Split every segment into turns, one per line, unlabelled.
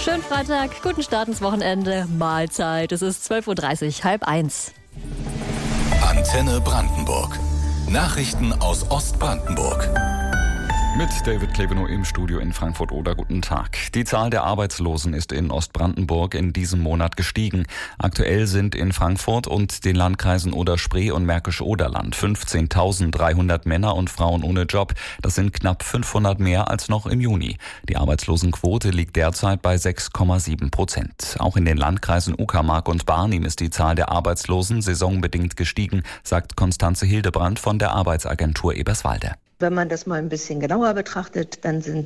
Schönen Freitag, guten Start ins Wochenende, Mahlzeit. Es ist 12.30 Uhr, 12:30.
Antenne Brandenburg. Nachrichten aus Ostbrandenburg.
Mit David Klebenow im Studio in Frankfurt-Oder. Guten Tag. Die Zahl der Arbeitslosen ist in Ostbrandenburg in diesem Monat gestiegen. Aktuell sind in Frankfurt und den Landkreisen Oder-Spree und Märkisch-Oderland 15.300 Männer und Frauen ohne Job. Das sind knapp 500 mehr als noch im Juni. Die Arbeitslosenquote liegt derzeit bei 6,7%. Auch in den Landkreisen Uckermark und Barnim ist die Zahl der Arbeitslosen saisonbedingt gestiegen, sagt Konstanze Hildebrand von der Arbeitsagentur Eberswalde.
Wenn man das mal ein bisschen genauer betrachtet, dann sind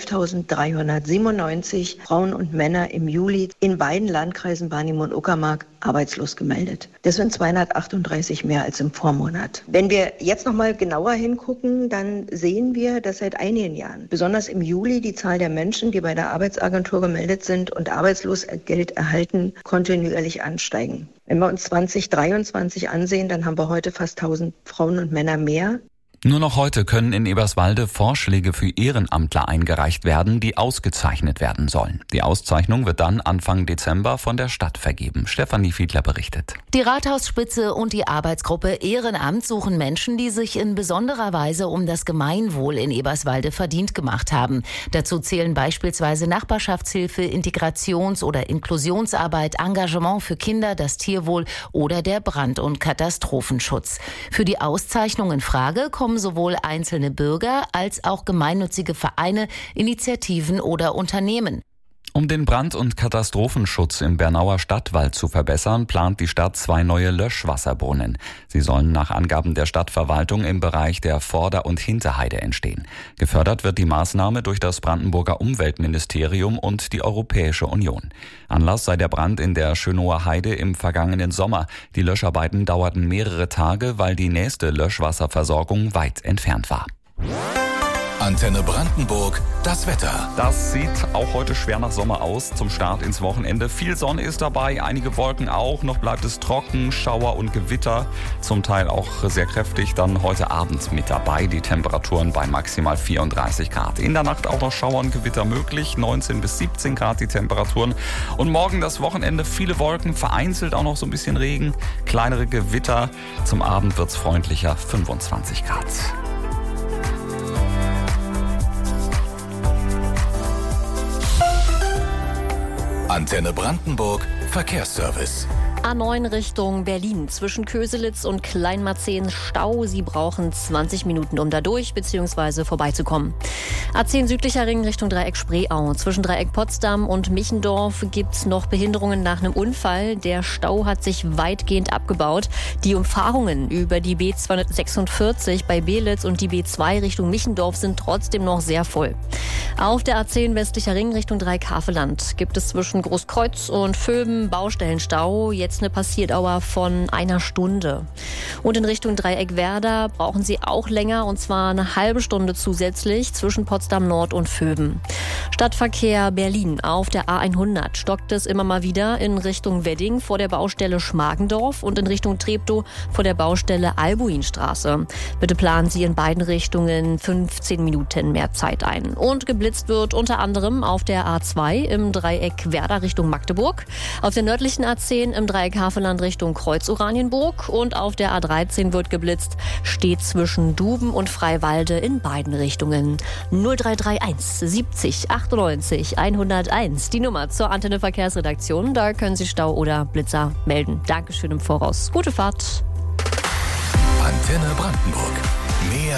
12.397 Frauen und Männer im Juli in beiden Landkreisen Barnim und Uckermark arbeitslos gemeldet. Das sind 238 mehr als im Vormonat. Wenn wir jetzt noch mal genauer hingucken, dann sehen wir, dass seit einigen Jahren, besonders im Juli, die Zahl der Menschen, die bei der Arbeitsagentur gemeldet sind und Arbeitslosengeld erhalten, kontinuierlich ansteigen. Wenn wir uns 2023 ansehen, dann haben wir heute fast 1.000 Frauen und Männer mehr.
Nur noch heute können in Eberswalde Vorschläge für Ehrenamtler eingereicht werden, die ausgezeichnet werden sollen. Die Auszeichnung wird dann Anfang Dezember von der Stadt vergeben. Stefanie Fiedler berichtet.
Die Rathausspitze und die Arbeitsgruppe Ehrenamt suchen Menschen, die sich in besonderer Weise um das Gemeinwohl in Eberswalde verdient gemacht haben. Dazu zählen beispielsweise Nachbarschaftshilfe, Integrations- oder Inklusionsarbeit, Engagement für Kinder, das Tierwohl oder der Brand- und Katastrophenschutz. Für die Auszeichnung in Frage kommen sowohl einzelne Bürger als auch gemeinnützige Vereine, Initiativen oder Unternehmen.
Um den Brand- und Katastrophenschutz im Bernauer Stadtwald zu verbessern, plant die Stadt 2 neue Löschwasserbrunnen. Sie sollen nach Angaben der Stadtverwaltung im Bereich der Vorder- und Hinterheide entstehen. Gefördert wird die Maßnahme durch das Brandenburger Umweltministerium und die Europäische Union. Anlass sei der Brand in der Schönower Heide im vergangenen Sommer. Die Löscharbeiten dauerten mehrere Tage, weil die nächste Löschwasserversorgung weit entfernt war.
Antenne Brandenburg, das Wetter.
Das sieht auch heute schwer nach Sommer aus zum Start ins Wochenende. Viel Sonne ist dabei, einige Wolken auch. Noch bleibt es trocken, Schauer und Gewitter. Zum Teil auch sehr kräftig dann heute Abend mit dabei. Die Temperaturen bei maximal 34 Grad. In der Nacht auch noch Schauer und Gewitter möglich. 19 bis 17 Grad die Temperaturen. Und morgen das Wochenende viele Wolken, vereinzelt auch noch so ein bisschen Regen. Kleinere Gewitter. Zum Abend wird's freundlicher, 25 Grad.
Antenne Brandenburg, Verkehrsservice.
A9 Richtung Berlin. Zwischen Köselitz und Kleinmarzehn Stau. Sie brauchen 20 Minuten, um da durch bzw. vorbeizukommen. A10 südlicher Ring Richtung Dreieck Spreeau. Zwischen Dreieck Potsdam und Michendorf gibt's noch Behinderungen nach einem Unfall. Der Stau hat sich weitgehend abgebaut. Die Umfahrungen über die B246 bei Belitz und die B2 Richtung Michendorf sind trotzdem noch sehr voll. Auf der A10 westlicher Ring Richtung Dreieck-Havelland gibt es zwischen Großkreuz und Vöben Baustellenstau. Jetzt eine Passierdauer von 1 Stunde. Und in Richtung Dreieck Werder brauchen Sie auch länger, und zwar eine halbe Stunde zusätzlich zwischen Potsdam Nord und Vöben. Stadtverkehr Berlin. Auf der A100 stockt es immer mal wieder in Richtung Wedding vor der Baustelle Schmargendorf und in Richtung Treptow vor der Baustelle Albuinstraße. Bitte planen Sie in beiden Richtungen 15 Minuten mehr Zeit ein. Und geblitzt wird unter anderem auf der A2 im Dreieck Werder Richtung Magdeburg, auf der nördlichen A10 im Dreieck Havelland Richtung Kreuz-Oranienburg und auf der A13 wird geblitzt, steht zwischen Duben und Freiwalde in beiden Richtungen. 0331 70 98 101, die Nummer zur Antenne Verkehrsredaktion. Da können Sie Stau oder Blitzer melden. Dankeschön im Voraus. Gute Fahrt.
Antenne Brandenburg. Mehr